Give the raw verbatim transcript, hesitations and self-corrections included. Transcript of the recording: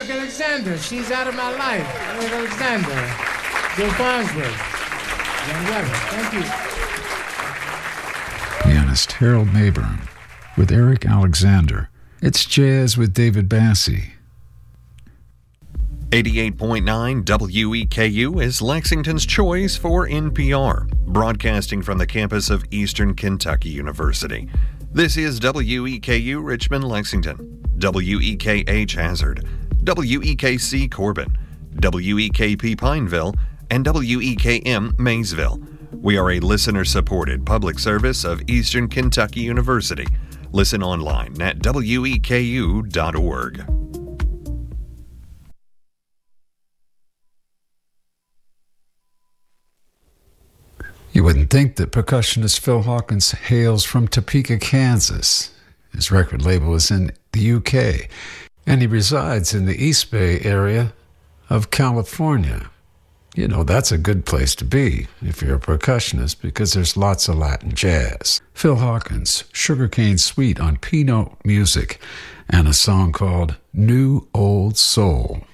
Eric Alexander. She's out of my life. Eric Alexander. Bill Farnsworth. Young Weber. Thank you. Pianist Harold Mayburn with Eric Alexander. It's Jazz with David Bassie. eighty-eight point nine W E K U is Lexington's choice for N P R, broadcasting from the campus of Eastern Kentucky University. This is W E K U Richmond, Lexington, W E K H Hazard, W E K C Corbin, W E K P Pineville, and W E K M Maysville. We are a listener-supported public service of Eastern Kentucky University. Listen online at W E K U dot org. You wouldn't think that percussionist Phil Hawkins hails from Topeka, Kansas. His record label is in the U K, and he resides in the East Bay area of California. You know, that's a good place to be if you're a percussionist because there's lots of Latin jazz. Phil Hawkins, Sugarcane Suite on P-Note Music, and a song called New Old Soul.